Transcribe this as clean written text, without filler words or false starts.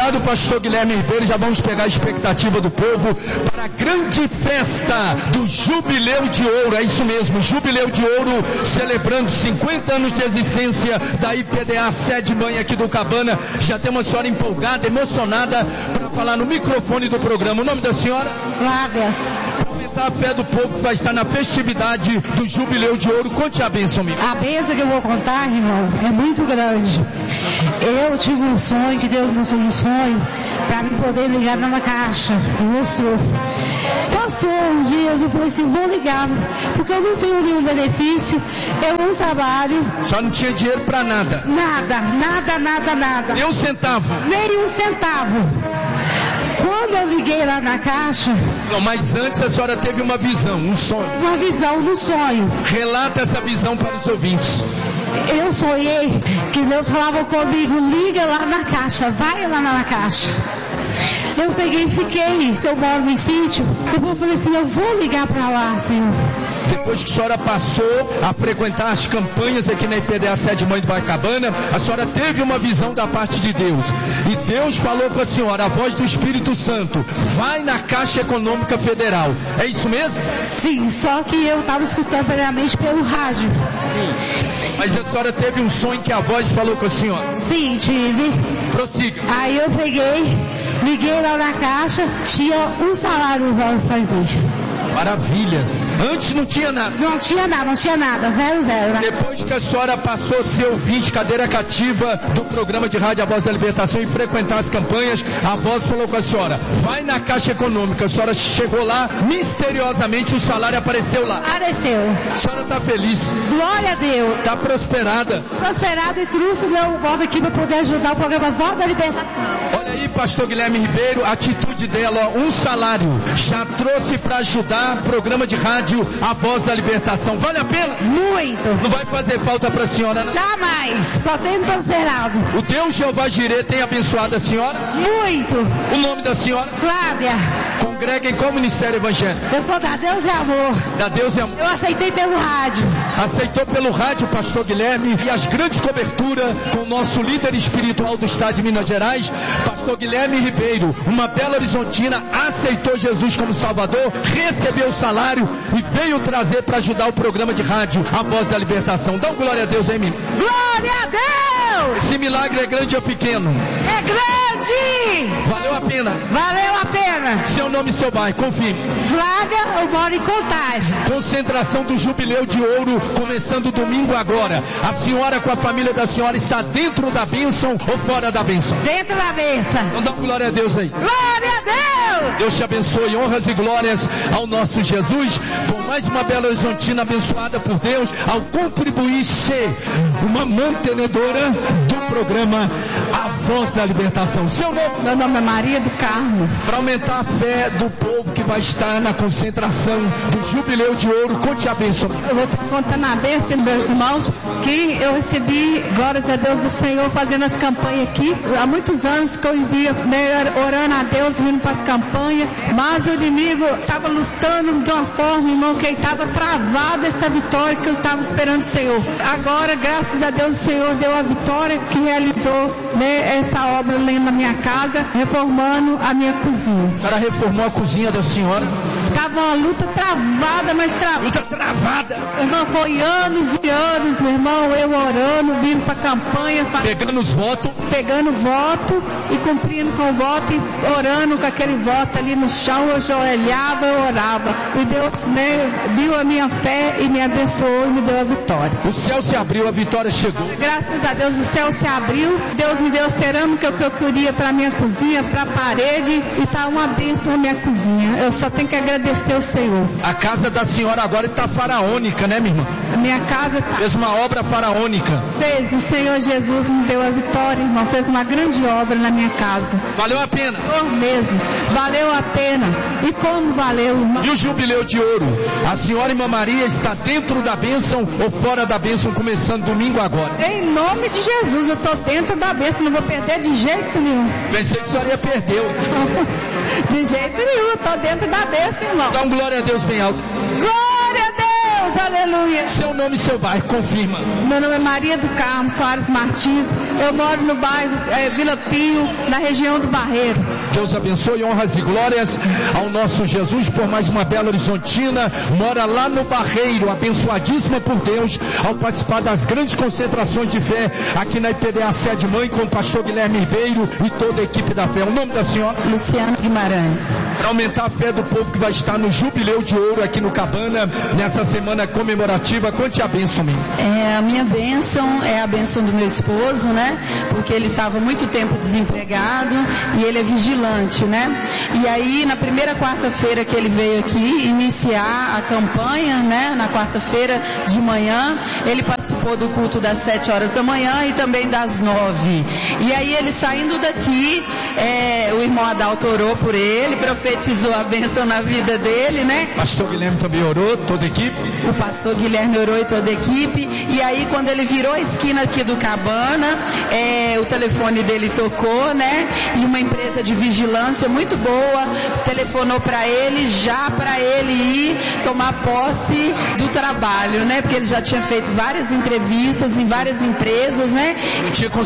Obrigado, pastor Guilherme Ribeiro. Já vamos pegar a expectativa do povo para a grande festa do Jubileu de Ouro. É isso mesmo, Jubileu de Ouro, celebrando 50 anos de existência da IPDA Sede Mãe aqui do Cabana. Já tem uma senhora empolgada, emocionada para falar no microfone do programa. O nome da senhora? Flávia. A fé do povo que vai estar na festividade do Jubileu de Ouro. Conte a bênção, amigo. A bênção que eu vou contar, irmão, é muito grande. Eu tive um sonho, que Deus me mostrou um sonho, para me poder ligar numa caixa. Mostrou. Passou uns dias, eu falei assim, vou ligar, porque eu não tenho nenhum benefício, eu não trabalho. Só não tinha dinheiro para nada? Nada. Nem um centavo? Nem um centavo. Quando eu liguei lá na caixa... Não, mas antes a senhora teve uma visão, um sonho. Uma visão do sonho. Relata essa visão para os ouvintes. Eu sonhei que Deus falava comigo, liga lá na caixa, vai lá na caixa. Eu peguei e fiquei, eu moro no sítio. Eu falei assim, eu vou ligar para lá, Senhor. Depois que a senhora passou a frequentar as campanhas aqui na IPDA Sede Mãe do Bacabana, a senhora teve uma visão da parte de Deus. E Deus falou para a senhora, a voz do Espírito Santo, vai na Caixa Econômica Federal. É isso mesmo? Sim, só que eu estava escutando primeiramente pelo rádio. Sim. Mas a senhora teve um sonho que a voz falou com a senhora? Sim, tive. Prossiga. Aí eu peguei, liguei lá na caixa, tinha um salário para mim. Maravilhas. Antes não tinha nada? Não tinha nada, 0. Né? Depois que a senhora passou a ser ouvinte, cadeira cativa do programa de rádio A Voz da Libertação e frequentar as campanhas, a voz falou com a senhora, vai na Caixa Econômica. A senhora chegou lá, misteriosamente o salário apareceu lá. Apareceu. A senhora está feliz? Glória a Deus. Está prosperada? Prosperada, e trouxe o meu voto aqui para poder ajudar o programa Voz da Libertação. Olha aí, pastor Guilherme Ribeiro, a atitude dela, um salário, já trouxe para ajudar o programa de rádio A Voz da Libertação. Vale a pena? Muito. Não vai fazer falta para a senhora, não? Jamais. Só tem prosperado. O Deus Jeová Jirê tem abençoado a senhora? Muito. O nome da senhora? Flávia. Congrega em qual ministério evangélico? Eu sou da Deus e Amor. Da Deus e Amor. Eu aceitei pelo rádio. Aceitou pelo rádio, pastor Guilherme, e as grandes coberturas com o nosso líder espiritual do estado de Minas Gerais, pastor Guilherme Ribeiro, uma bela horizontina, aceitou Jesus como Salvador, recebeu o salário e veio trazer para ajudar o programa de rádio A Voz da Libertação. Dá um glória a Deus aí, menino. Glória a Deus! Esse milagre é grande ou pequeno? É grande! Valeu a pena? Valeu a pena! Seu nome e seu bairro, confirme. Flávia, eu moro em Contagem. Concentração do Jubileu de Ouro, começando domingo agora. A senhora com a família da senhora está dentro da bênção ou fora da bênção? Dentro da bênção. Então dá uma glória a Deus aí. Glória a Deus! Deus te abençoe, honras e glórias ao nosso Jesus, por mais uma bela horizontina abençoada por Deus, ao contribuir ser uma mantenedora do programa A Voz da Libertação. Seu nome? Meu nome é Maria do Carmo. Para aumentar a fé do povo que vai estar na concentração do Jubileu de Ouro, conte a bênção. Eu vou estar contando a bênção, meus irmãos, que eu recebi, glórias a Deus do Senhor, fazendo as campanhas aqui. Há muitos anos que eu vivia orando a Deus, vindo para as campanhas, mas o inimigo estava lutando de uma forma, irmão, que ele estava travado essa vitória que eu estava esperando o Senhor. Agora, graças a Deus, o Senhor deu a vitória que realizou, né, essa obra ali na minha casa, reformando a minha cozinha. A senhora reformou a cozinha da senhora? Estava uma luta travada, mas travada. Luta travada? Irmão, foi anos e anos, meu irmão, eu orando, vindo para a campanha. Pegando os votos? Pegando voto e cumprindo com o voto e orando com aquele voto ali no chão, eu joelhava, eu orava. E Deus, né, viu a minha fé e me abençoou e me deu a vitória. O céu se abriu, a vitória chegou. Graças a Deus o céu se abriu, Deus me deu cerâmica que eu queria para a minha cozinha, para a parede, e está uma bênção na minha cozinha. Eu só tenho que agradecer ao Senhor. A casa da senhora agora está faraônica, né, minha irmã? A minha casa está. Fez uma obra faraônica. Fez, o Senhor Jesus me deu a vitória, irmão. Fez uma grande obra na minha casa. Valeu a pena? Foi mesmo. Valeu a pena. E como valeu, irmão? E o Jubileu de Ouro? A senhora Irmã Maria está dentro da bênção ou fora da bênção, começando domingo agora? Em nome de Jesus, eu estou dentro da bênção. Não vou perder de jeito nenhum. Pensei que a senhora ia perder. De jeito nenhum, eu estou dentro da bênção, irmão. Dá um glória a Deus bem alto. Glória a Deus, aleluia. Seu nome e seu bairro, confirma. Meu nome é Maria do Carmo Soares Martins. Eu moro no bairro Vila Pinho, na região do Barreiro. Deus abençoe, honras e glórias ao nosso Jesus por mais uma Belo Horizontina. Mora lá no Barreiro, abençoadíssima por Deus, ao participar das grandes concentrações de fé aqui na IPDA Sede Mãe com o pastor Guilherme Ribeiro e toda a equipe da fé. O nome da senhora? Luciana Guimarães. Para aumentar a fé do povo que vai estar no Jubileu de Ouro aqui no Cabana, nessa semana comemorativa, conte a bênção, minha. A minha bênção é a bênção do meu esposo, né? Porque ele estava muito tempo desempregado e ele é vigilante, né? E aí, na primeira quarta-feira que ele veio aqui iniciar a campanha, né? Na quarta-feira de manhã, ele participou do culto das 7 horas da manhã e também das 9. E aí, ele saindo daqui, o irmão Adalto orou por ele, profetizou a bênção na vida dele, né? Pastor Guilherme também orou, toda a equipe? O pastor Guilherme orou e toda a equipe. E aí, quando ele virou a esquina aqui do Cabana, o telefone dele tocou, né? E uma empresa de vigilância muito boa telefonou para ele, já para ele ir tomar posse do trabalho, né? Porque ele já tinha feito várias entrevistas em várias empresas, né? Não tinha